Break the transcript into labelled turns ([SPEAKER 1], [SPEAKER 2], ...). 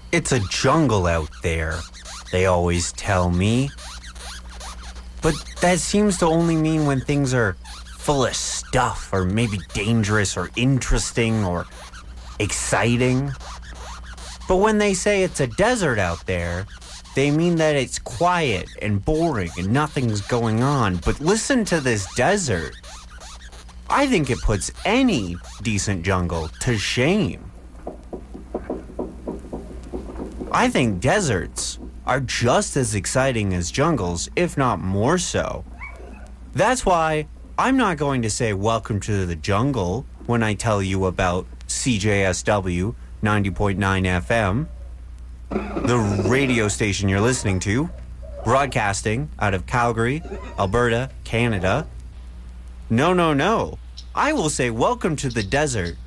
[SPEAKER 1] It's a jungle out there, they always tell me. But that seems to only mean when things are full of stuff, or maybe dangerous, or interesting, or exciting. But when they say it's a desert out there, they mean that it's quiet and boring and nothing's going on. But listen to this desert. I think it puts any decent jungle to shame. I think deserts are just as exciting as jungles, if not more so. That's why I'm not going to say welcome to the jungle when I tell you about CJSW 90.9 FM, the radio station you're listening to, broadcasting out of Calgary, Alberta, Canada. No. I will say welcome to the desert